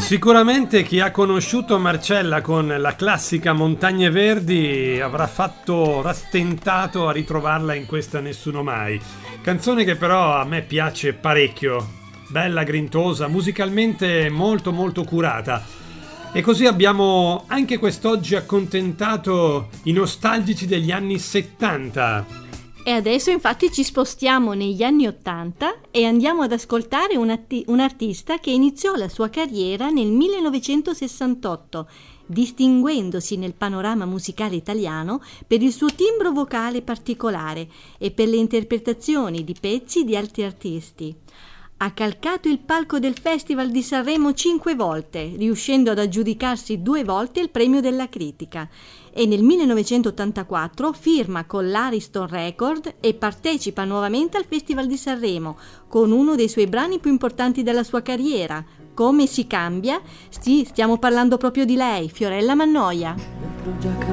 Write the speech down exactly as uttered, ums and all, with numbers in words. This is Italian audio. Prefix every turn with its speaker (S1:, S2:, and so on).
S1: Sicuramente chi ha conosciuto Marcella con la classica Montagne Verdi avrà fatto rastentato a ritrovarla in questa Nessuno Mai. Canzone che però a me piace parecchio, bella, grintosa, musicalmente molto molto curata. E così abbiamo anche quest'oggi accontentato i nostalgici degli anni settanta.
S2: E adesso infatti ci spostiamo negli anni ottanta e andiamo ad ascoltare un, atti- un artista che iniziò la sua carriera nel millenovecentosessantotto, distinguendosi nel panorama musicale italiano per il suo timbro vocale particolare e per le interpretazioni di pezzi di altri artisti. Ha calcato il palco del Festival di Sanremo cinque volte, riuscendo ad aggiudicarsi due volte il premio della critica, e nel millenovecentottantaquattro firma con l'Ariston Record e partecipa nuovamente al Festival di Sanremo con uno dei suoi brani più importanti della sua carriera, Come si cambia. Sì, stiamo parlando proprio di lei, Fiorella Mannoia.